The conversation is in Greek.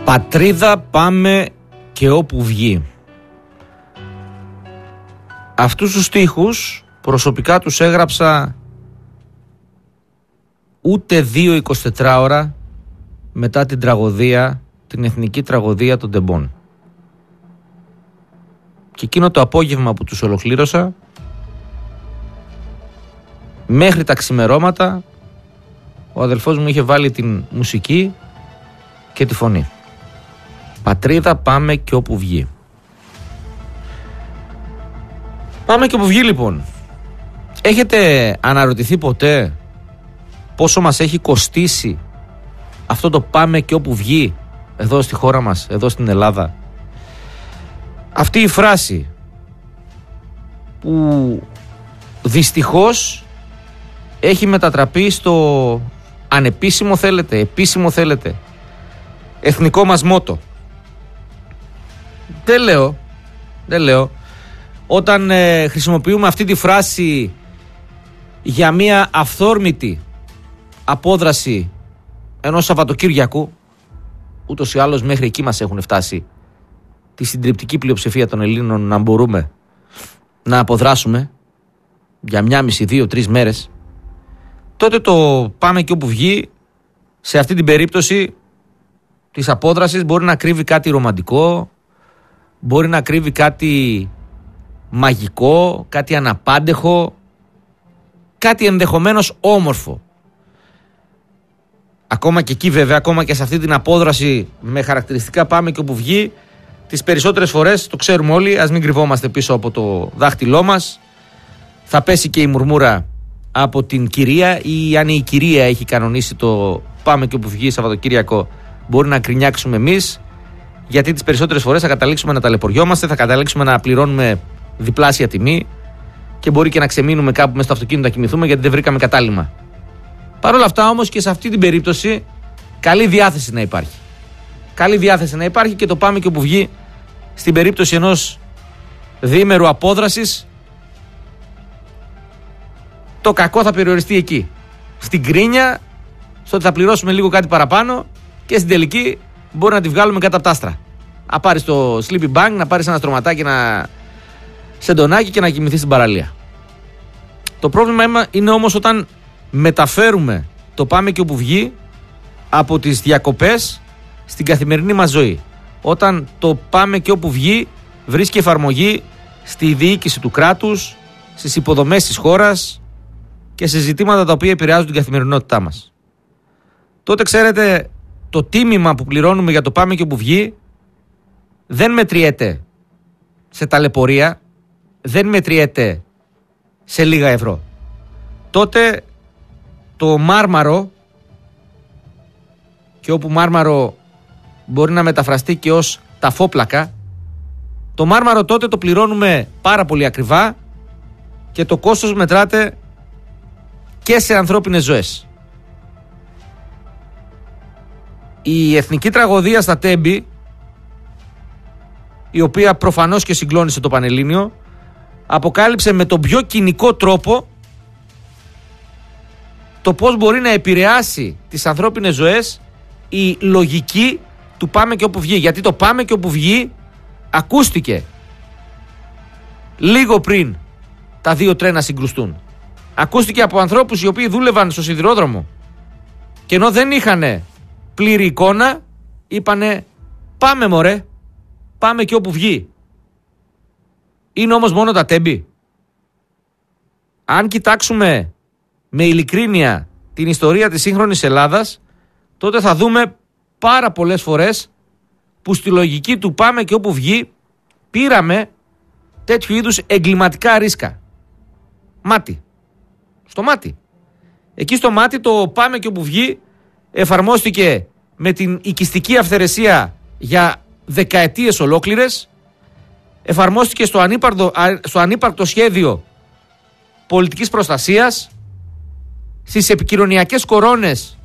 Πατρίδα πάμε και όπου βγει. Αυτούς τους στίχους προσωπικά τους έγραψα ούτε 2-24 ώρα μετά την τραγωδία, την εθνική τραγωδία των Τεμπών. Και εκείνο το απόγευμα που τους ολοκλήρωσα, μέχρι τα ξημερώματα, ο αδελφός μου είχε βάλει την μουσική και τη φωνή. Πατρίδα πάμε και όπου βγει. Πάμε και όπου βγει λοιπόν. Έχετε αναρωτηθεί ποτέ πόσο μας έχει κοστίσει αυτό το πάμε και όπου βγει εδώ στη χώρα μας, εδώ στην Ελλάδα? Αυτή η φράση που δυστυχώς έχει μετατραπεί στο ανεπίσημο θέλετε, επίσημο θέλετε, εθνικό μας μότο. Δεν λέω. Όταν χρησιμοποιούμε αυτή τη φράση για μια αυθόρμητη απόδραση ενός Σαββατοκύριακου, ούτως ή άλλως μέχρι εκεί μας έχουν φτάσει τη συντριπτική πλειοψηφία των Ελλήνων να μπορούμε να αποδράσουμε για 1,5-2-3 μέρες, τότε το πάμε και όπου βγει σε αυτή την περίπτωση της απόδρασης μπορεί να κρύβει κάτι ρομαντικό, μπορεί να κρύβει κάτι μαγικό, κάτι αναπάντεχο, κάτι ενδεχομένως όμορφο. Ακόμα και εκεί βέβαια, ακόμα και σε αυτή την απόδραση με χαρακτηριστικά πάμε και όπου βγει, τις περισσότερες φορές, το ξέρουμε όλοι, ας μην κρυβόμαστε πίσω από το δάχτυλό μας, θα πέσει και η μουρμούρα από την κυρία, ή αν η κυρία έχει κανονίσει το πάμε και όπου βγει Σαββατοκύριακο, μπορεί να κρινιάξουμε εμείς, γιατί τις περισσότερες φορές θα καταλήξουμε να ταλαιπωριόμαστε, θα καταλήξουμε να πληρώνουμε διπλάσια τιμή και μπορεί και να ξεμείνουμε κάπου μέσα στο αυτοκίνητο να κοιμηθούμε γιατί δεν βρήκαμε κατάλημα. Παρ' όλα αυτά όμως και σε αυτή την περίπτωση καλή διάθεση να υπάρχει. Καλή διάθεση να υπάρχει και το πάμε και όπου βγει στην περίπτωση ενός διήμερου απόδρασης, το κακό θα περιοριστεί εκεί. Στην κρίνια, στο ότι θα πληρώσουμε λίγο κάτι παραπάνω και στην τελική μπορεί να τη βγάλουμε κάτω από τα άστρα. Να πάρεις το sleeping bag, να πάρεις ένα στρωματάκι, ένα σεντονάκι και να κοιμηθείς στην παραλία. Το πρόβλημα είναι όμως όταν μεταφέρουμε το πάμε και όπου βγει από τις διακοπές στην καθημερινή μας ζωή. Όταν το πάμε και όπου βγει βρίσκει εφαρμογή στη διοίκηση του κράτους, στις υποδομές της χώρας και σε ζητήματα τα οποία επηρεάζουν την καθημερινότητά μας. Τότε ξέρετε, το τίμημα που πληρώνουμε για το πάμε και όπου βγει δεν μετριέται σε ταλαιπωρία, δεν μετριέται σε λίγα ευρώ. Τότε το μάρμαρο, και όπου μάρμαρο μπορεί να μεταφραστεί και ως ταφόπλακα, το μάρμαρο τότε το πληρώνουμε πάρα πολύ ακριβά και το κόστος μετράται και σε ανθρώπινες ζωές. Η εθνική τραγωδία στα Τέμπη, η οποία προφανώς και συγκλώνησε το Πανελλήνιο, αποκάλυψε με τον πιο κοινικό τρόπο το πώς μπορεί να επηρεάσει τις ανθρώπινες ζωές η λογική του πάμε και όπου βγει. Γιατί το πάμε και όπου βγει ακούστηκε λίγο πριν τα δύο τρένα συγκρουστούν. Ακούστηκε από ανθρώπους οι οποίοι δούλευαν στο σιδηρόδρομο και ενώ δεν είχαν πλήρη εικόνα, είπανε πάμε μωρέ, πάμε και όπου βγει. Είναι όμως μόνο τα Τέμπη? Αν κοιτάξουμε με ειλικρίνεια την ιστορία της σύγχρονης Ελλάδας, τότε θα δούμε πάρα πολλές φορές που στη λογική του πάμε και όπου βγει πήραμε τέτοιου είδους εγκληματικά ρίσκα. Μάτι. Στο μάτι. Εκεί στο μάτι το πάμε και όπου βγει εφαρμόστηκε με την οικιστική αυθαιρεσία για δεκαετίες ολόκληρες, εφαρμόστηκε στο ανύπαρκτο σχέδιο πολιτικής προστασίας, στις επικοινωνιακές κορώνες